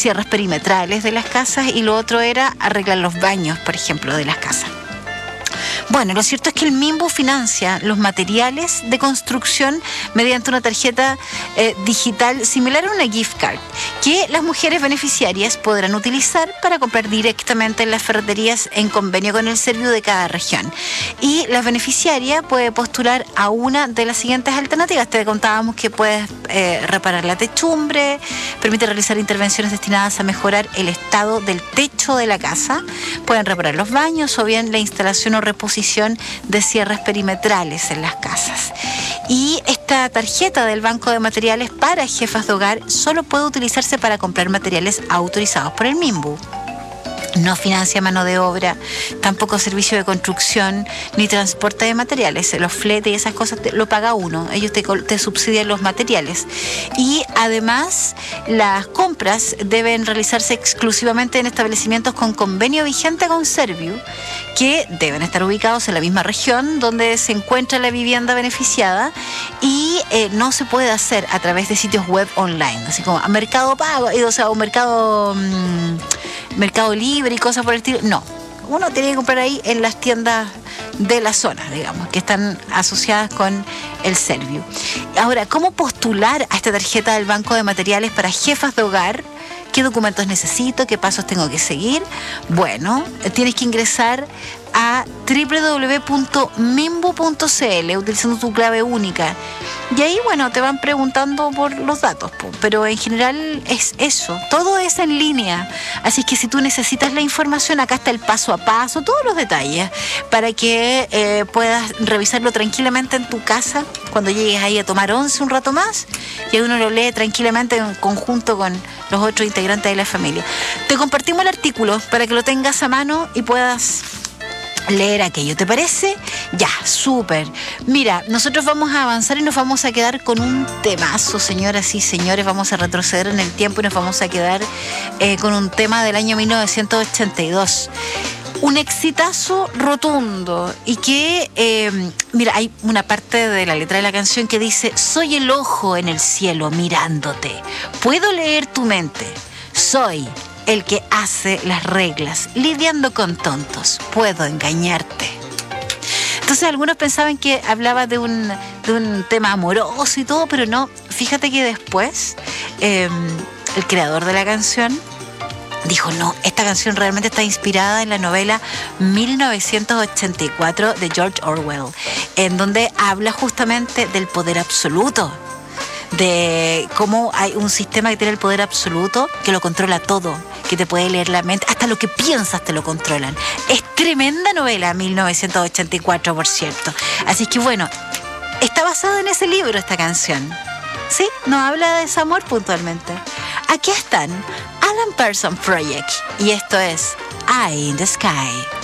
cierres perimetrales de las casas, y lo otro era arreglar los baños, por ejemplo, de las casas. Bueno, lo cierto es que el Minbu financia los materiales de construcción mediante una tarjeta digital similar a una gift card, que las mujeres beneficiarias podrán utilizar para comprar directamente en las ferreterías en convenio con el Serviu de cada región. Y la beneficiaria puede postular a una de las siguientes alternativas. Te contábamos que puedes reparar la techumbre, permite realizar intervenciones destinadas a mejorar el estado del techo de la casa, pueden reparar los baños o bien la instalación o reposición de cierres perimetrales en las casas. Y esta tarjeta del Banco de Materiales para Jefas de Hogar solo puede utilizarse para comprar materiales autorizados por el Minbu. No financia mano de obra, tampoco servicio de construcción, ni transporte de materiales. Los fletes y esas cosas lo paga uno. Ellos te subsidian los materiales. Y además, las compras deben realizarse exclusivamente en establecimientos con convenio vigente con Serviu, que deben estar ubicados en la misma región donde se encuentra la vivienda beneficiada, y no se puede hacer a través de sitios web online, así como a Mercado Pago, o sea, o Mercado Libre y cosas por el estilo. No, uno tiene que comprar ahí en las tiendas de la zona, digamos, que están asociadas con el Serviu. Ahora, ¿cómo postular a esta tarjeta del Banco de Materiales para Jefas de Hogar? ¿Qué documentos necesito? ¿Qué pasos tengo que seguir? Bueno, tienes que ingresar a www.minbu.cl utilizando tu clave única. Y ahí, bueno, te van preguntando por los datos, pero en general es eso, todo es en línea. Así que si tú necesitas la información, acá está el paso a paso, todos los detalles, para que puedas revisarlo tranquilamente en tu casa cuando llegues ahí a tomar once un rato más, y uno lo lee tranquilamente en conjunto con los otros integrantes de la familia. Te compartimos el artículo para que lo tengas a mano y puedas leer aquello, ¿te parece? Ya, súper. Mira, nosotros vamos a avanzar y nos vamos a quedar con un temazo, señoras y señores. Vamos a retroceder en el tiempo y nos vamos a quedar con un tema del año 1982. Un exitazo rotundo, y que, mira, hay una parte de la letra de la canción que dice: soy el ojo en el cielo mirándote, puedo leer tu mente, soy el que hace las reglas, lidiando con tontos, puedo engañarte. Entonces algunos pensaban que hablaba de un tema amoroso y todo, pero no. Fíjate que después el creador de la canción dijo: no, esta canción realmente está inspirada en la novela 1984 de George Orwell, en donde habla justamente del poder absoluto, de cómo hay un sistema que tiene el poder absoluto, que lo controla todo, que te puede leer la mente, hasta lo que piensas te lo controlan. Es tremenda novela, 1984, por cierto. Así que bueno, está basada en ese libro esta canción. ¿Sí? No habla de desamor puntualmente. Aquí están Alan Parsons Project, y esto es Eye in the Sky.